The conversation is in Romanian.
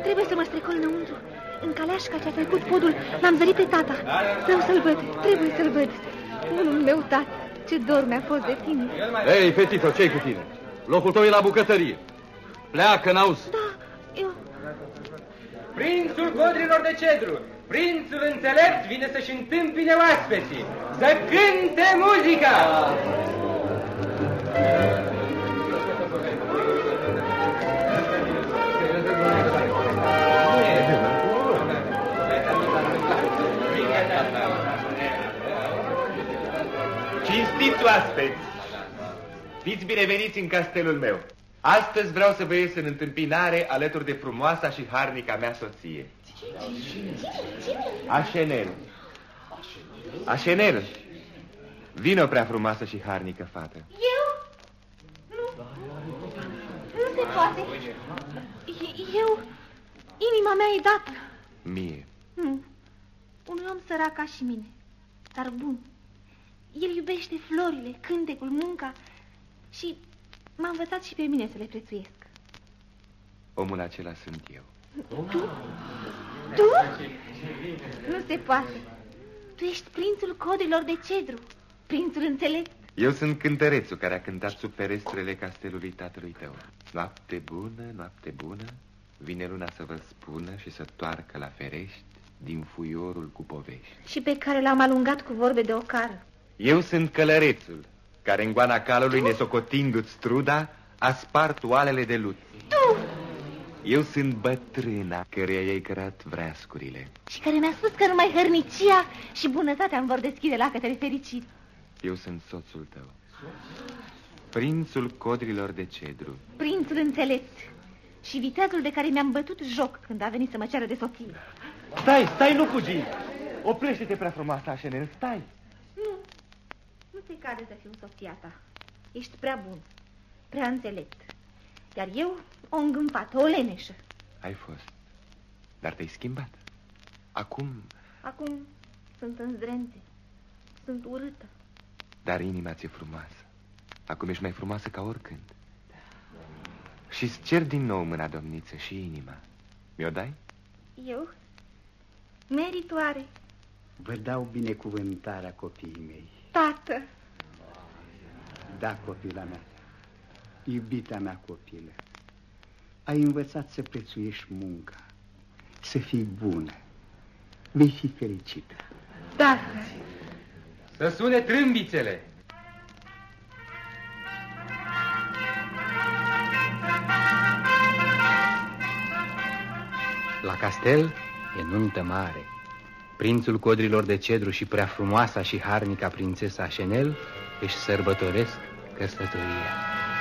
Trebuie să mă strecol înăuntru. În caleașca ce a trecut podul, l-am zărit pe tata. Vreau să-l văd, trebuie să-l văd. Bunul meu, tată, ce dor mi-a fost de tine. Ei, fetițo, ce-i cu tine? Locul tău e la bucătărie. Pleacă, n-auzi? Da, eu... Prințul codrilor de cedru, prințul înțelept vine să-și întâmpine oaspeții. Să cânte muzica! Cinstiți oaspeți, fiți bineveniți în castelul meu. Astăzi vreau să vă ies în întâmpinare alături de frumoasa și harnica mea soție. Așenel. Așenel, vino, prea frumoasă și harnică fată. Eu? Nu se poate. Eu... Inima mea e dată. Mie. Unui om sărac ca și mine, dar bun. El iubește florile, cântecul, munca și m-a învățat și pe mine să le prețuiesc. Omul acela sunt eu. Tu? Tu? Nu se poate. Tu ești prințul codrilor de cedru, prințul înțelept. Eu sunt cântărețul care a cântat sub ferestrele castelului tatălui tău. Noapte bună, noapte bună, vine luna să vă spună și să toarcă la ferești din fuiorul cu povești. Și pe care l-am alungat cu vorbe de ocară. Eu sunt călărețul, care în goana calului, nesocotindu-ți struda, a spart oalele de lut. Tu! Eu sunt bătrâna căreia i-ai cărat vreascurile. Și care mi-a spus că numai hărnicia și bunătatea îmi vor deschide lacătele fericit. Eu sunt soțul tău, prințul codrilor de cedru. Prințul înțelept și viteazul de care mi-am bătut joc când a venit să mă ceară de soție. Stai, nu fugi! Oprește-te, prea frumoasă, Așenel, stai! Nu se cade să fiu soția ta. Ești prea bun, prea înțelept. Iar eu, o îngâmpată, o leneșă. Ai fost, dar te-ai schimbat. Acum sunt înzdrente, sunt urâtă. Dar inima ți-e frumoasă. Acum ești mai frumoasă ca oricând. Și-ți cer din nou mâna, domniță, și inima. Mi-o dai? Eu? Meritoare. Vă dau binecuvântarea, copiii mei. Tată. Da, copila mea, iubita mea copilă, ai învățat să prețuiești munca, să fii bună, vei fi fericită. Da. Să sune trâmbițele. La castel e nuntă mare. Prințul codrilor de cedru și prea frumoasa și harnica prințesa Așenel își sărbătoresc căsătoria.